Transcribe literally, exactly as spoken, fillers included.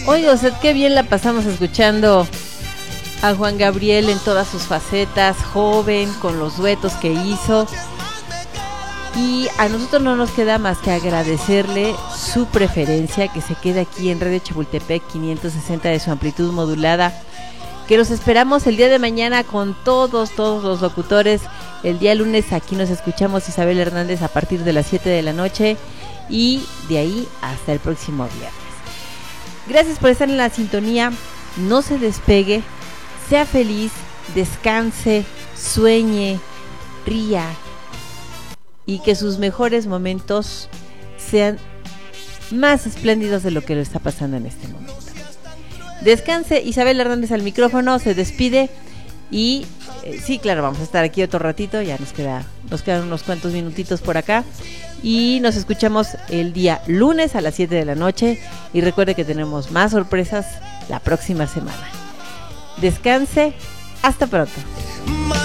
Oiga usted, qué bien la pasamos escuchando a Juan Gabriel en todas sus facetas, joven, con los duetos que hizo. Y a nosotros no nos queda más que agradecerle su preferencia, que se quede aquí en Radio Chapultepec quinientos sesenta de su amplitud modulada, que los esperamos el día de mañana con todos, todos los locutores. El día lunes aquí nos escuchamos Isabel Hernández a partir de las siete de la noche y de ahí hasta el próximo viernes. Gracias por estar en la sintonía, no se despegue, sea feliz, descanse, sueñe, ría y que sus mejores momentos sean más espléndidos de lo que le está pasando en este momento. Descanse, Isabel Hernández al micrófono, se despide y eh, sí, claro, vamos a estar aquí otro ratito, ya nos queda, nos quedan unos cuantos minutitos por acá y nos escuchamos el día lunes a las siete de la noche y recuerde que tenemos más sorpresas la próxima semana. Descanse, hasta pronto.